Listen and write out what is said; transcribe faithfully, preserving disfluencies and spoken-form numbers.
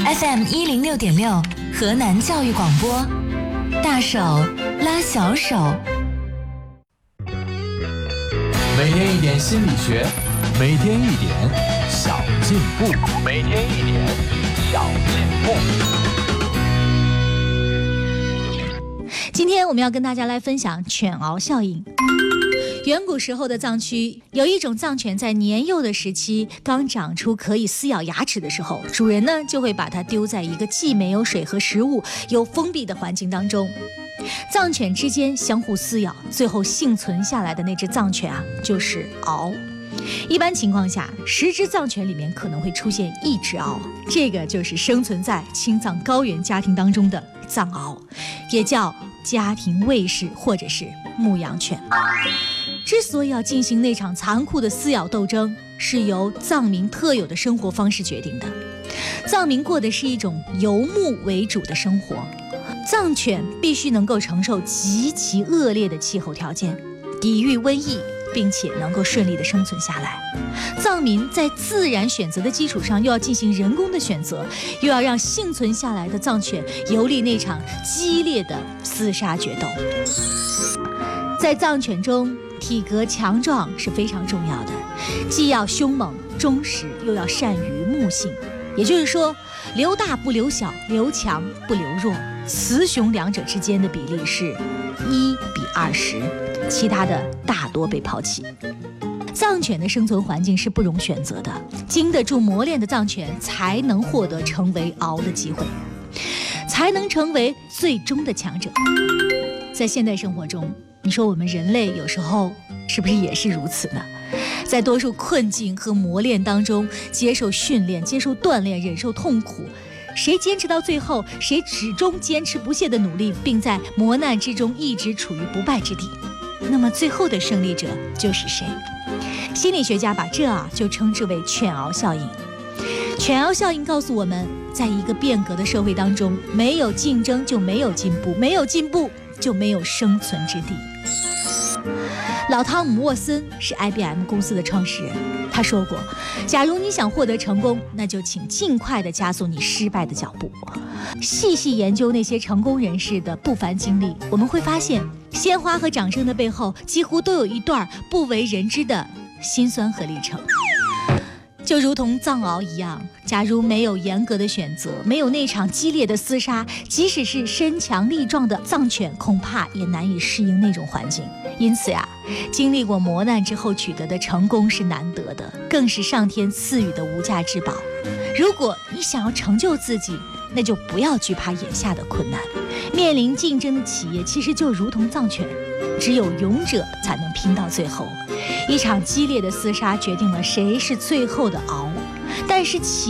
F M 一零六点六，河南教育广播，大手拉小手。 每天一点心理学，每天一点小进步，每天一点小进步。 今天我们要跟大家来分享犬獒效应。远古时候的藏区，有一种藏犬在年幼的时期刚长出可以撕咬牙齿的时候，主人呢就会把它丢在一个既没有水和食物又封闭的环境当中。藏犬之间相互撕咬，最后幸存下来的那只藏犬啊，就是獒。一般情况下，十只藏犬里面可能会出现一只獒，这个就是生存在青藏高原家庭当中的藏獒，也叫家庭卫士或者是牧羊犬。之所以要进行那场残酷的撕咬斗争，是由藏民特有的生活方式决定的。藏民过的是一种游牧为主的生活，藏犬必须能够承受极其恶劣的气候条件，抵御瘟疫，并且能够顺利地生存下来。藏民在自然选择的基础上，又要进行人工的选择，又要让幸存下来的藏犬游历那场激烈的厮杀决斗。在藏犬中，体格强壮是非常重要的，既要凶猛忠实，又要善于牧性。也就是说，留大不留小，留强不留弱，雌雄两者之间的比例是一比二十，其他的大多被抛弃。藏犬的生存环境是不容选择的，经得住磨练的藏犬才能获得成为獒的机会，才能成为最终的强者。在现代生活中，你说我们人类有时候是不是也是如此呢？在多数困境和磨练当中，接受训练，接受锻炼，忍受痛苦，谁坚持到最后，谁始终坚持不懈的努力，并在磨难之中一直处于不败之地，那么最后的胜利者就是谁？心理学家把这啊就称之为犬獒效应。犬獒效应告诉我们，在一个变革的社会当中，没有竞争就没有进步，没有进步就没有生存之地。老汤姆·沃森是 I B M 公司的创始人，他说过，假如你想获得成功，那就请尽快地加速你失败的脚步。细细研究那些成功人士的不凡经历，我们会发现，鲜花和掌声的背后几乎都有一段不为人知的辛酸和历程。就如同藏獒一样，假如没有严格的选择，没有那场激烈的厮杀，即使是身强力壮的藏犬，恐怕也难以适应那种环境。因此呀，经历过磨难之后取得的成功是难得的，更是上天赐予的无价之宝。如果你想要成就自己，那就不要惧怕眼下的困难。面临竞争的企业其实就如同藏犬，只有勇者才能拼到最后。一场激烈的厮杀决定了谁是最后的獒，但是企